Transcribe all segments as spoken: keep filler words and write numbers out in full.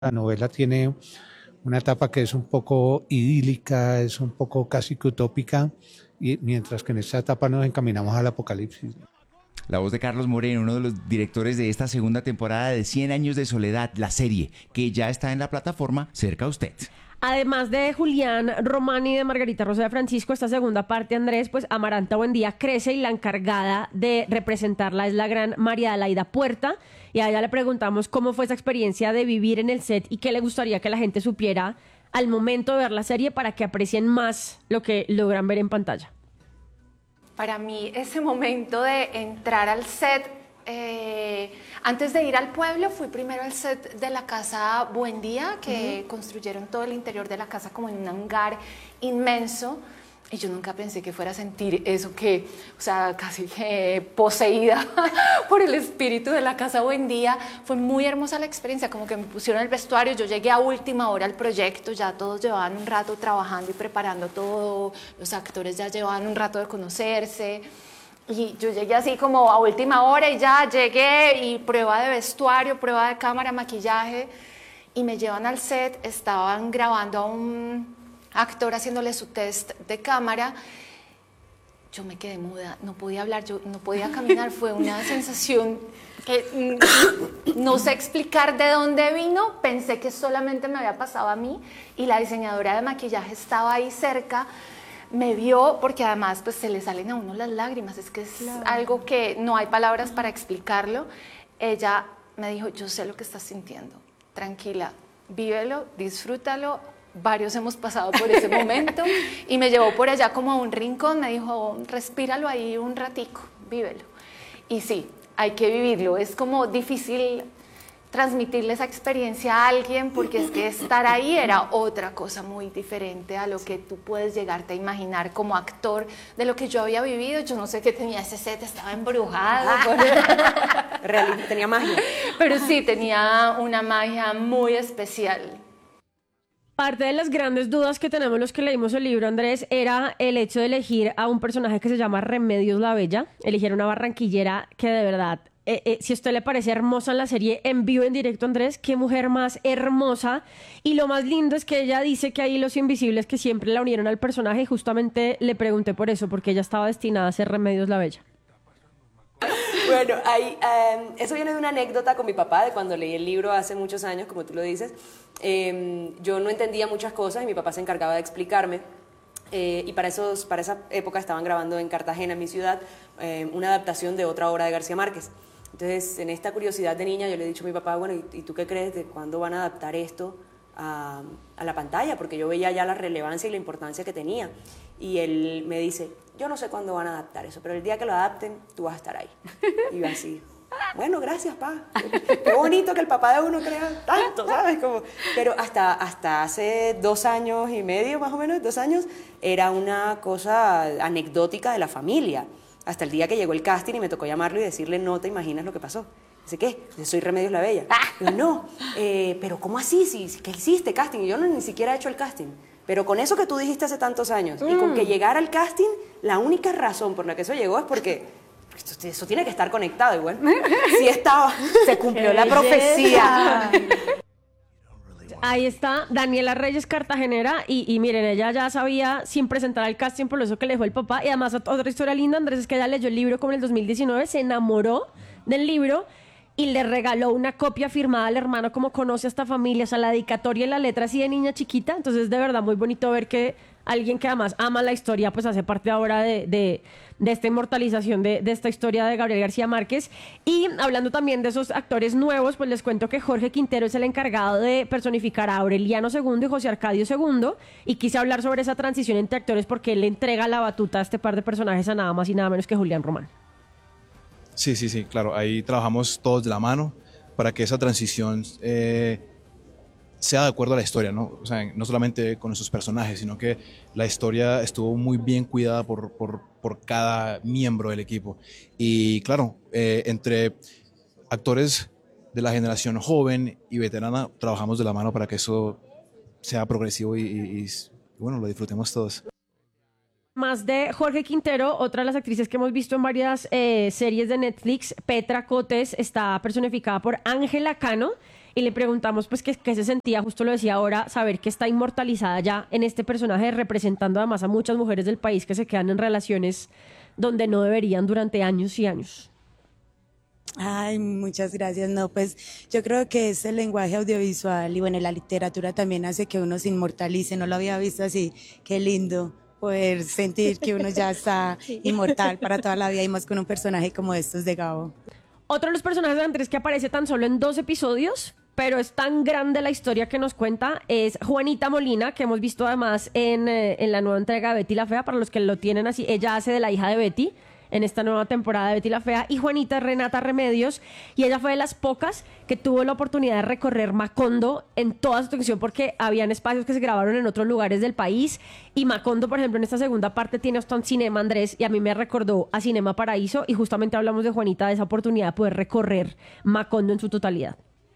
La novela tiene una etapa que es un poco idílica, es un poco casi que utópica, y mientras que en esta etapa nos encaminamos al apocalipsis. La voz de Carlos Moreno, uno de los directores de esta segunda temporada de Cien años de soledad, la serie, que ya está en la plataforma cerca a usted. Además de Julián Román y de Margarita Rosa de Francisco, esta segunda parte, Andrés, pues Amaranta Buendía crece y la encargada de representarla es la gran María Adelaida Puerta. Y a ella le preguntamos cómo fue esa experiencia de vivir en el set y qué le gustaría que la gente supiera al momento de ver la serie para que aprecien más lo que logran ver en pantalla. Para mí ese momento de entrar al set, eh, antes de ir al pueblo fui primero al set de la casa Buendía, que uh-huh. construyeron todo el interior de la casa como en un hangar inmenso, y yo nunca pensé que fuera a sentir eso, que, o sea, casi que poseída por el espíritu de la casa Buendía. Fue muy hermosa la experiencia, como que me pusieron el vestuario, yo llegué a última hora al proyecto, ya todos llevaban un rato trabajando y preparando todo, los actores ya llevaban un rato de conocerse, y yo llegué así como a última hora y ya llegué, y prueba de vestuario, prueba de cámara, maquillaje, y me llevan al set, estaban grabando a un actor haciéndole su test de cámara. Yo me quedé muda, no podía hablar, yo no podía caminar, fue una sensación que no sé explicar de dónde vino, pensé que solamente me había pasado a mí, y la diseñadora de maquillaje estaba ahí cerca, me vio, porque además pues se le salen a uno las lágrimas, es que es claro. algo que no hay palabras para explicarlo. Ella me dijo, yo sé lo que estás sintiendo, tranquila, vívelo, disfrútalo. Varios hemos pasado por ese momento, y me llevó por allá como a un rincón, me dijo, respíralo ahí un ratico, vívelo. Y sí, hay que vivirlo, es como difícil transmitirle esa experiencia a alguien, porque es que estar ahí era otra cosa muy diferente a lo que tú puedes llegarte a imaginar como actor, de lo que yo había vivido. Yo no sé qué tenía ese set, estaba embrujado. Realmente tenía magia. Pero sí, tenía una magia muy especial. Parte de las grandes dudas que tenemos los que leímos el libro, Andrés, era el hecho de elegir a un personaje que se llama Remedios la Bella, elegir una barranquillera que de verdad, eh, eh, si a usted le parece hermosa en la serie en vivo, en directo, Andrés, qué mujer más hermosa. Y lo más lindo es que ella dice que hay hilos invisibles que siempre la unieron al personaje, y justamente le pregunté por eso, porque ella estaba destinada a ser Remedios la Bella. Bueno, hay, um, eso viene de una anécdota con mi papá, de cuando leí el libro hace muchos años, como tú lo dices. Eh, yo no entendía muchas cosas y mi papá se encargaba de explicarme. Eh, y para, esos, para esa época estaban grabando en Cartagena, en mi ciudad, eh, una adaptación de otra obra de García Márquez. Entonces, en esta curiosidad de niña, yo le he dicho a mi papá, bueno, ¿y, y tú qué crees de cuándo van a adaptar esto a, a la pantalla? Porque yo veía ya la relevancia y la importancia que tenía. Y él me dice, yo no sé cuándo van a adaptar eso, pero el día que lo adapten, tú vas a estar ahí. Y yo así, bueno, gracias, pa. Qué bonito que el papá de uno crea tanto, ¿sabes? Como, pero hasta, hasta hace dos años y medio, más o menos, dos años, era una cosa anecdótica de la familia. Hasta el día que llegó el casting y me tocó llamarlo y decirle, no te imaginas lo que pasó. Dice, ¿qué? Yo soy Remedios la Bella. Yo, no, eh, pero ¿cómo así? Si, si, ¿qué hiciste casting? Y yo no, ni siquiera he hecho el casting. Pero con eso que tú dijiste hace tantos años, mm. y con que llegara al casting, la única razón por la que eso llegó es porque esto, eso tiene que estar conectado igual. Sí estaba. Se cumplió la profecía. Ahí está Daniela Reyes, cartagenera, y, y miren, ella ya sabía sin presentar al casting, por eso que le dejó el papá. Y además otra historia linda, Andrés, es que ella leyó el libro como en el dos mil diecinueve, se enamoró del libro y le regaló una copia firmada al hermano, como conoce a esta familia, o sea, la dedicatoria y la letra así de niña chiquita. Entonces, de verdad, muy bonito ver que alguien que además ama la historia, pues hace parte ahora de, de, de esta inmortalización de, de esta historia de Gabriel García Márquez. Y hablando también de esos actores nuevos, pues les cuento que Jorge Quintero es el encargado de personificar a Aureliano segundo y José Arcadio segundo, y quise hablar sobre esa transición entre actores porque él le entrega la batuta a este par de personajes a nada más y nada menos que Julián Román. Sí, sí, sí, claro, ahí trabajamos todos de la mano para que esa transición eh, sea de acuerdo a la historia, ¿no? O sea, no solamente con esos personajes, sino que la historia estuvo muy bien cuidada por, por, por cada miembro del equipo. Y claro, eh, entre actores de la generación joven y veterana, trabajamos de la mano para que eso sea progresivo y, y, y bueno, lo disfrutemos todos. Más de Jorge Quintero, otra de las actrices que hemos visto en varias eh, series de Netflix, Petra Cotes, está personificada por Ángela Cano. y le preguntamos pues qué, qué se sentía, justo lo decía ahora, saber que está inmortalizada ya en este personaje, representando además a muchas mujeres del país que se quedan en relaciones donde no deberían durante años y años. Ay, muchas gracias. No, pues yo creo que es el lenguaje audiovisual y bueno, la literatura también hace que uno se inmortalice. No lo había visto así. Qué lindo poder sentir que uno ya está inmortal para toda la vida y más con un personaje como estos de Gabo. Otro de los personajes de Andrés que aparece tan solo en dos episodios, pero es tan grande la historia que nos cuenta, es Juanita Molina, que hemos visto además en, eh, en la nueva entrega de Betty la Fea. Para los que lo tienen así, ella hace de la hija de Betty en esta nueva temporada de Betty la Fea, y Juanita es Renata Remedios, y ella fue de las pocas que tuvo la oportunidad de recorrer Macondo en toda su extensión, porque habían espacios que se grabaron en otros lugares del país, y Macondo, por ejemplo, en esta segunda parte tiene hasta un cinema, Andrés, y a mí me recordó a Cinema Paraíso, y justamente hablamos de Juanita, de esa oportunidad de poder recorrer Macondo en su totalidad.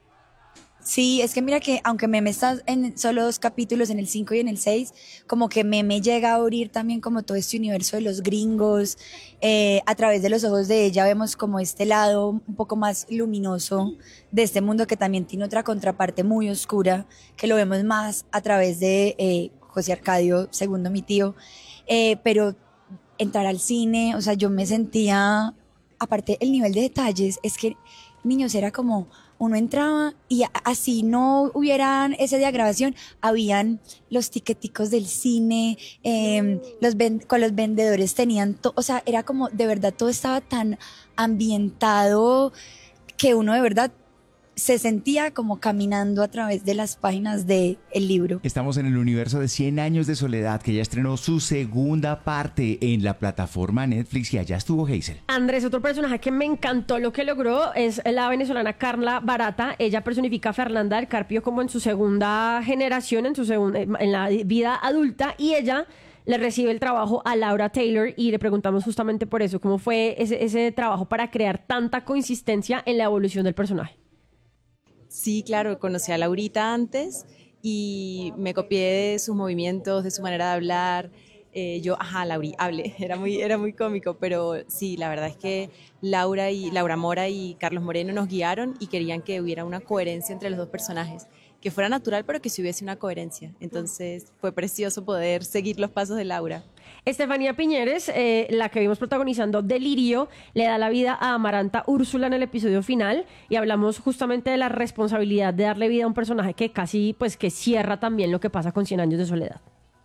Sí, es que mira que aunque Meme está en solo dos capítulos, en el cinco y en el seis, como que Meme llega a abrir también como todo este universo de los gringos. Eh, a través de los ojos de ella vemos como este lado un poco más luminoso de este mundo, que también tiene otra contraparte muy oscura, que lo vemos más a través de eh, José Arcadio, segundo mi tío. Eh, pero entrar al cine, o sea, yo me sentía, aparte el nivel de detalles, es que, niños, era como... Uno entraba y así no hubieran ese día de grabación, habían los tiqueticos del cine, eh, los ven, con los vendedores tenían, to, o sea, era como, de verdad, todo estaba tan ambientado que uno de verdad se sentía como caminando a través de las páginas del libro. Estamos en el universo de cien años de soledad, que ya estrenó su segunda parte en la plataforma Netflix, y allá estuvo Hazel. Andrés, otro personaje que me encantó lo que logró es la venezolana Carla Barata. Ella personifica a Fernanda del Carpio como en su segunda generación, en su segunda, en la vida adulta, y ella le recibe el trabajo a Laura Taylor, y le preguntamos justamente por eso, cómo fue ese, ese trabajo para crear tanta consistencia en la evolución del personaje. Sí, claro, conocí a Laurita antes y me copié de sus movimientos, de su manera de hablar. Eh, yo, ajá, Lauri, hable, era muy, era muy cómico, pero sí, la verdad es que Laura, y, Laura Mora y Carlos Moreno nos guiaron y querían que hubiera una coherencia entre los dos personajes, que fuera natural, pero que sí hubiese una coherencia. Entonces fue precioso poder seguir los pasos de Laura. Estefanía Piñeres, eh, la que vimos protagonizando Delirio, le da la vida a Amaranta Úrsula en el episodio final, y hablamos justamente de la responsabilidad de darle vida a un personaje que casi, pues, que cierra también lo que pasa con Cien años de soledad.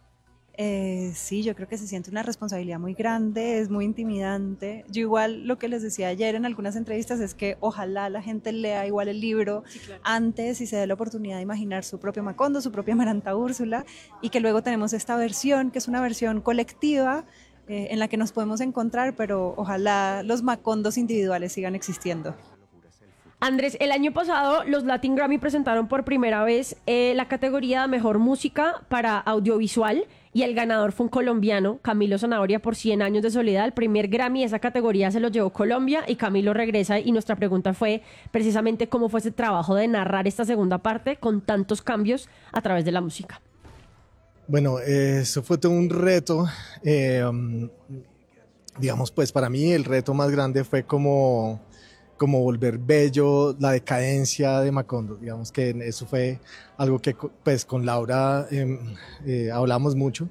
Eh, sí, yo creo que se siente una responsabilidad muy grande, es muy intimidante. Yo igual lo que les decía ayer en algunas entrevistas es que ojalá la gente lea igual el libro sí, claro. antes y se dé la oportunidad de imaginar su propio Macondo, su propia Amaranta Úrsula, y que luego tenemos esta versión, que es una versión colectiva eh, en la que nos podemos encontrar, pero ojalá los Macondos individuales sigan existiendo. Andrés, el año pasado los Latin Grammy presentaron por primera vez eh, la categoría de Mejor Música para Audiovisual, y el ganador fue un colombiano, Camilo Zanahoria, por Cien años de soledad. El primer Grammy de esa categoría se lo llevó Colombia, y Camilo regresa, y nuestra pregunta fue precisamente cómo fue ese trabajo de narrar esta segunda parte con tantos cambios a través de la música. Bueno, eh, eso fue todo un reto. Eh, um, digamos, pues para mí el reto más grande fue como... como volver bello la decadencia de Macondo. Digamos que eso fue algo que pues con Laura eh, eh, hablamos mucho,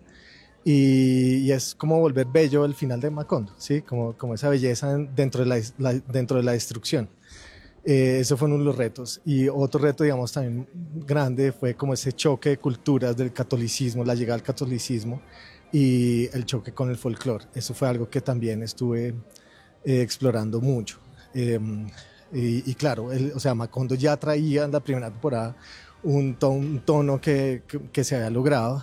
y, y es como volver bello el final de Macondo, ¿sí? como, como esa belleza dentro de la, la, dentro de la destrucción. Eh, eso fue uno de los retos, y otro reto, digamos, también grande fue como ese choque de culturas del catolicismo, la llegada al catolicismo y el choque con el folclore. Eso fue algo que también estuve eh, explorando mucho. Eh, y, y claro, el, o sea, Macondo ya traía en la primera temporada un, ton, un tono que, que, que se había logrado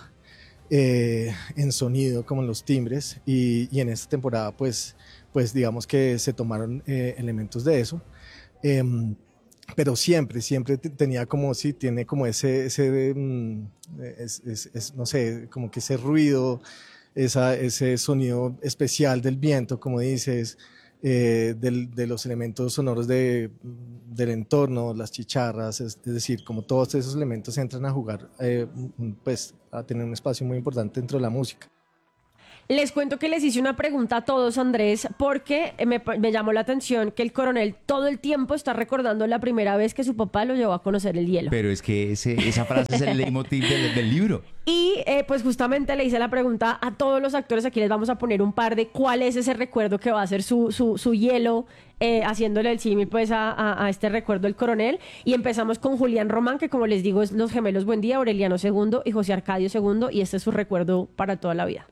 eh, en sonido, como en los timbres, y, y en esta temporada pues, pues digamos que se tomaron eh, elementos de eso, eh, pero siempre, siempre tenía como, sí, tiene como ese, ese um, es, es, es, no sé, como que ese ruido, esa, ese sonido especial del viento, como dices, Eh, del, de los elementos sonoros de, del entorno, las chicharras, es, es decir, como todos esos elementos entran a jugar, eh, pues a tener un espacio muy importante dentro de la música. Les cuento que les hice una pregunta a todos, Andrés, porque me, me llamó la atención que el coronel todo el tiempo está recordando la primera vez que su papá lo llevó a conocer el hielo. Pero es que ese, esa frase es el leitmotiv del, del libro. Y eh, pues justamente le hice la pregunta a todos los actores, aquí les vamos a poner un par de cuál es ese recuerdo que va a ser su, su, su hielo, eh, haciéndole el símil pues a, a, a este recuerdo del coronel. Y empezamos con Julián Román, que como les digo es los gemelos Buendía, Aureliano segundo y José Arcadio segundo, y este es su recuerdo para toda la vida.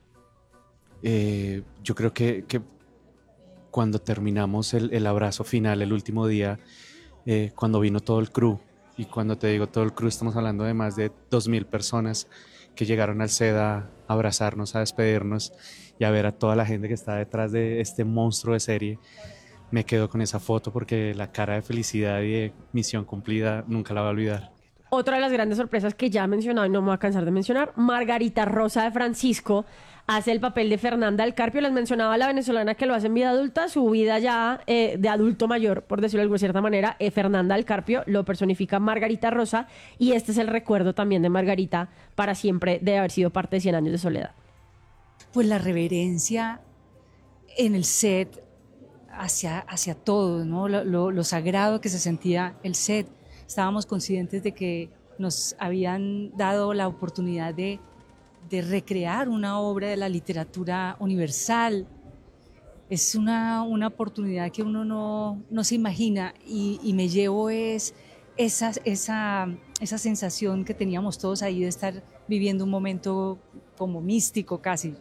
Eh, yo creo que, que cuando terminamos el, el abrazo final, el último día, eh, cuando vino todo el crew, y cuando te digo todo el crew, estamos hablando de más de dos mil personas que llegaron al set a abrazarnos, a despedirnos y a ver a toda la gente que está detrás de este monstruo de serie. Me quedo con esa foto porque la cara de felicidad y de misión cumplida nunca la voy a olvidar. Otra de las grandes sorpresas que ya he mencionado y no me voy a cansar de mencionar, Margarita Rosa de Francisco hace el papel de Fernanda del Carpio. Les mencionaba la venezolana que lo hace en vida adulta, su vida ya eh, de adulto mayor, por decirlo de alguna cierta manera, eh, Fernanda del Carpio lo personifica Margarita Rosa, y este es el recuerdo también de Margarita para siempre de haber sido parte de Cien Años de Soledad. Pues la reverencia en el set hacia, hacia todo, ¿no? Lo, lo, lo sagrado que se sentía el set. Estábamos conscientes de que nos habían dado la oportunidad de, de recrear una obra de la literatura universal. Es una, una oportunidad que uno no, no se imagina, y, y me llevo es esa, esa, esa sensación que teníamos todos ahí de estar viviendo un momento como místico casi.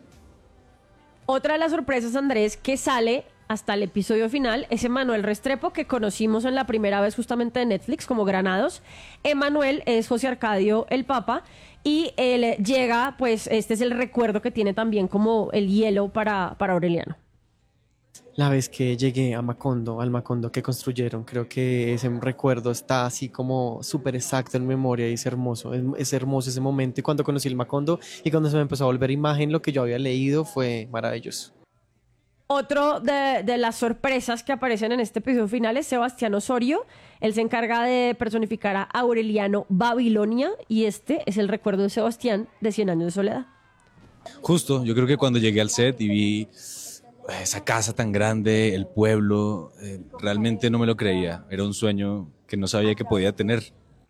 Otra de las sorpresas, Andrés, que sale hasta el episodio final, es Emanuel Restrepo, que conocimos en la primera vez justamente de Netflix como Granados. Emanuel es José Arcadio el Papa, y él llega, pues este es el recuerdo que tiene también como el hielo para, para Aureliano. La vez que llegué a Macondo, al Macondo que construyeron, creo que ese recuerdo está así como súper exacto en memoria, y es hermoso, es, es hermoso ese momento. Y cuando conocí el Macondo y cuando se me empezó a volver imagen, lo que yo había leído fue maravilloso. Otro de, de las sorpresas que aparecen en este episodio final es Sebastián Osorio. Él se encarga de personificar a Aureliano Babilonia, y este es el recuerdo de Sebastián de Cien Años de Soledad. Justo, yo creo que cuando llegué al set y vi esa casa tan grande, el pueblo, eh, realmente no me lo creía. Era un sueño que no sabía que podía tener.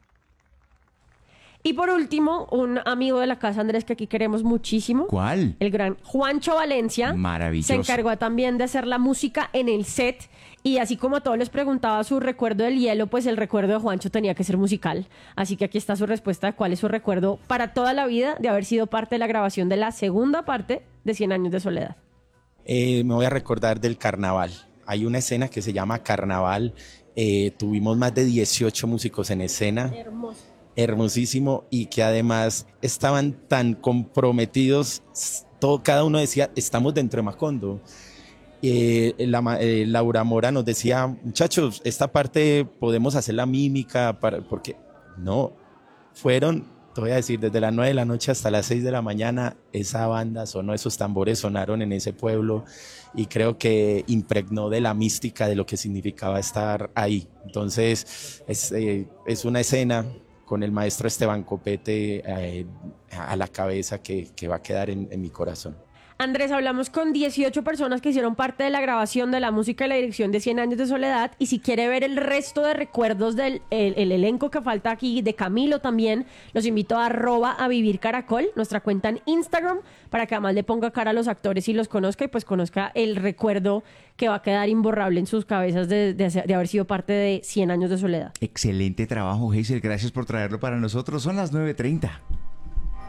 Y por último, un amigo de la casa, Andrés, que aquí queremos muchísimo. ¿Cuál? El gran Juancho Valencia. Maravilloso. Se encargó también de hacer la música en el set. Y así como a todos les preguntaba su recuerdo del hielo, pues el recuerdo de Juancho tenía que ser musical. Así que aquí está su respuesta de cuál es su recuerdo para toda la vida de haber sido parte de la grabación de la segunda parte de Cien Años de Soledad. Eh, me voy a recordar del carnaval. Hay una escena que se llama Carnaval. Eh, tuvimos más de dieciocho músicos en escena. Hermoso. Hermosísimo, y que además estaban tan comprometidos, todo, cada uno decía, estamos dentro de Macondo. Eh, la, eh, Laura Mora nos decía, muchachos, esta parte podemos hacer la mímica, para, porque no, fueron, te voy a decir, desde las nueve de la noche hasta las seis de la mañana, esa banda sonó, esos tambores sonaron en ese pueblo, y creo que impregnó de la mística de lo que significaba estar ahí. Entonces, es, eh, es una escena con el maestro Esteban Copete eh, a la cabeza que, que va a quedar en, en mi corazón. Andrés, hablamos con dieciocho personas que hicieron parte de la grabación de la música y la dirección de Cien Años de Soledad, y si quiere ver el resto de recuerdos del el, el elenco que falta aquí, de Camilo también, los invito a arroba a vivir caracol, nuestra cuenta en Instagram, para que además le ponga cara a los actores y los conozca, y pues conozca el recuerdo que va a quedar imborrable en sus cabezas de, de, de haber sido parte de Cien Años de Soledad. Excelente trabajo, Hazel, gracias por traerlo para nosotros. Son las nueve treinta.